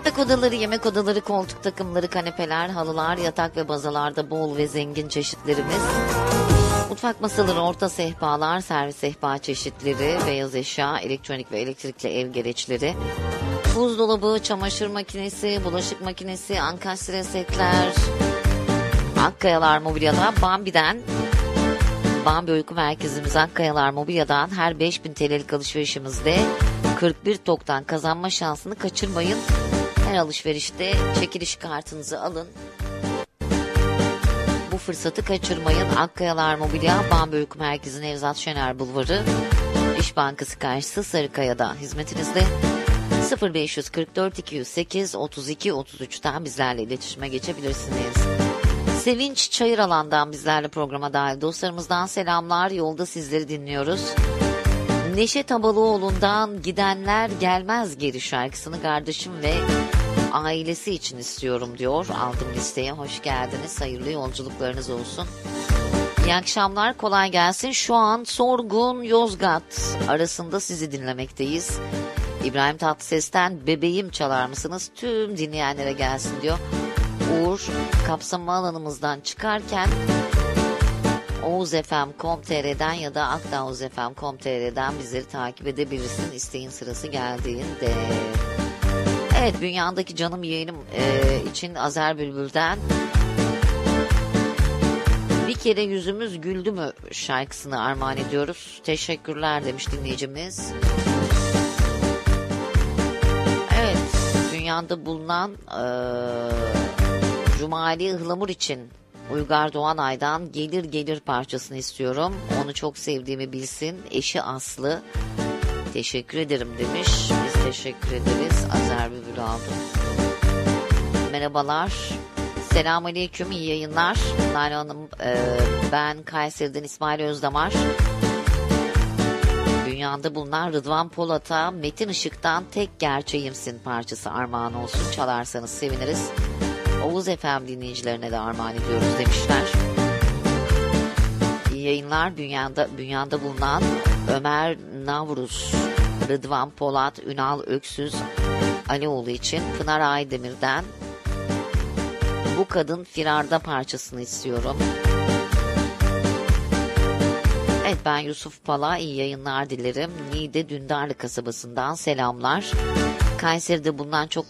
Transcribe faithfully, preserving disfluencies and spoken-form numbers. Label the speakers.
Speaker 1: Yatak odaları, yemek odaları, koltuk takımları, kanepeler, halılar, yatak ve bazalarda bol ve zengin çeşitlerimiz. Mutfak masaları, orta sehpalar, servis sehpa çeşitleri, beyaz eşya, elektronik ve elektrikli ev gereçleri, buzdolabı, çamaşır makinesi, bulaşık makinesi, ankastre setler, Akkayalar Mobilya'da Bambi'den, Bambi Uyku Merkezimiz Akkayalar Mobilya'dan her beş bin T L'lik alışverişimizde kırk bir toktan kazanma şansını kaçırmayın. Her alışverişte çekiliş kartınızı alın. Bu fırsatı kaçırmayın. Akkayalar Mobilya, Bambi Uyku Merkezi, Nevzat Şener Bulvarı, İş Bankası karşısı Sarıkaya'da hizmetinizde. sıfır beş kırk dört iki yüz sekiz otuz iki otuz üçten bizlerle iletişime geçebilirsiniz. Sevinç Çayıralan'dan bizlerle programa dahil dostlarımızdan selamlar. Yolda sizleri dinliyoruz. Neşe Tabalıoğlu'ndan Gidenler Gelmez Geri şarkısını kardeşim ve ailesi için istiyorum diyor. Aldım listeye, hoş geldiniz. Hayırlı yolculuklarınız olsun. İyi akşamlar, kolay gelsin. Şu an Sorgun Yozgat arasında sizi dinlemekteyiz. İbrahim Tatlıses'ten Bebeğim çalar mısınız? Tüm dinleyenlere gelsin diyor. Uğur, kapsama alanımızdan çıkarken oğuz f m nokta com nokta t r'den ya da akdağuz f m nokta com nokta t r'den bizleri takip edebilirsin isteğin sırası geldiğinde. Evet, dünyadaki canım yeğenim e, için Azer Bülbül'den Bir Kere Yüzümüz Güldü Mü şarkısını armağan ediyoruz. Teşekkürler demiş dinleyicimiz. Evet, dünyada bulunan e, Cumali Ihlamur için Uygar Doğanay'dan Gelir Gelir parçasını istiyorum. Onu çok sevdiğimi bilsin. Eşi Aslı. Teşekkür ederim demiş. Biz teşekkür ederiz. Azer Bülbül aldım. Merhabalar. Selamünaleyküm. İyi yayınlar. Nalan Hanım, e, ben Kayseri'den İsmail Özdamar. Dünyada bulunan Rıdvan Polat'a Metin Işık'tan Tek Gerçeğimsin parçası armağan olsun. Çalarsanız seviniriz. Oğuz F M dinleyicilerine de armağan ediyoruz demişler. İyi yayınlar. Dünyada, dünyada bulunan Ömer Navruz, Rıdvan Polat, Ünal Öksüz, Alioğlu için Pınar Aydemir'den Bu Kadın Firarda parçasını istiyorum. Evet, ben Yusuf Pala, iyi yayınlar dilerim. Niğde Dündarlı kasabasından selamlar. Kayseri'de bulunan çok